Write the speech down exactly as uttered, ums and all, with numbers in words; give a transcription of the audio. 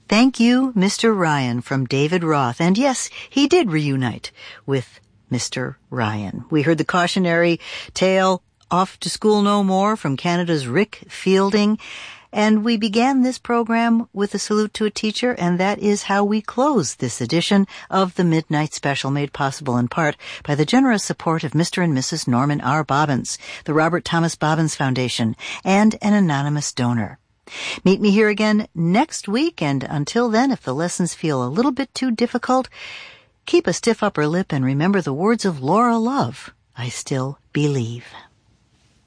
Thank you, Mister Ryan, from David Roth. And yes, he did reunite with Mister Ryan. We heard the cautionary tale, Off to School No More, from Canada's Rick Fielding. And we began this program with a salute to a teacher, and that is how we close this edition of the Midnight Special, made possible in part by the generous support of Mister and Missus Norman R. Bobbins, the Robert Thomas Bobbins Foundation, and an anonymous donor. Meet me here again next week, and until then, if the lessons feel a little bit too difficult, keep a stiff upper lip and remember the words of Laura Love, I still believe.